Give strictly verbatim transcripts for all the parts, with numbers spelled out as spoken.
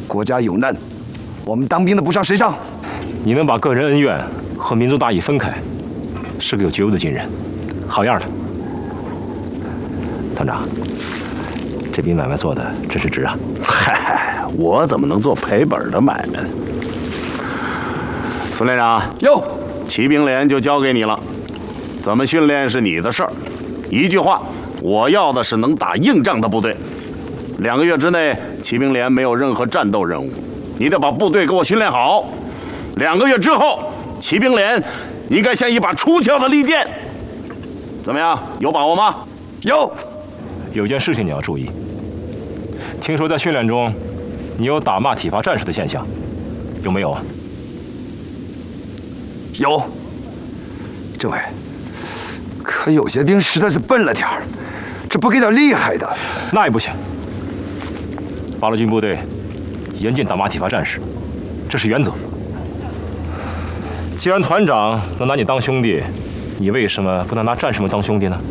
国家有难，我们当兵的不上谁上？ 你能把个人恩怨和民族大义分开，是个有觉悟的军人，好样的，团长。这笔买卖做的真是值啊！ 嗨，我怎么能做赔本的买卖？孙连长， 哟， 骑兵连就交给你了，怎么训练是你的事儿。一句话，我要的是能打硬仗的部队。两个月之内，骑兵连没有任何战斗任务，你得把部队给我训练好。两个月之后，骑兵连应该像一把出鞘的利剑。怎么样？有把握吗？ 有。 有件事情你要注意。听说在训练中，你有打骂体罚战士的现象，有没有啊？ 有。政委，可有些兵实在是笨了点儿，这不给点厉害的， 那也不行。八路军部队严禁打骂体罚战士，这是原则。既然团长能拿你当兄弟，你为什么不能拿战士们当兄弟呢？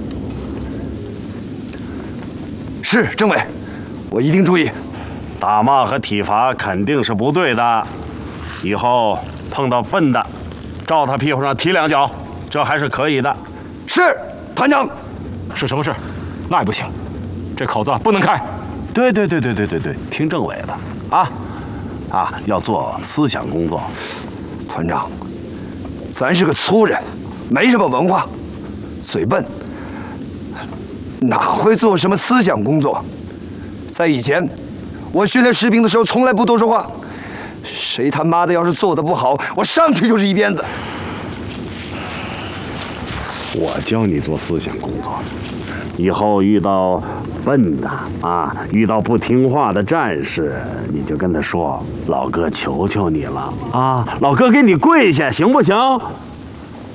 是政委。我一定注意， 打骂和体罚肯定是不对的。以后碰到笨的，照他屁股上踢两脚，这还是可以的。 是，团长。 是什么事？那也不行，这口子不能开。 对对对对对对对，听政委的啊啊，要做思想工作。 团长，咱是个粗人，没什么文化，嘴笨，哪会做什么思想工作？在以前，我训练士兵的时候从来不多说话。谁他妈的要是做得不好，我上去就是一鞭子。 我教你做思想工作，以后遇到笨的啊，遇到不听话的战士，你就跟他说：“老哥，求求你了啊，老哥给你跪下，行不行？”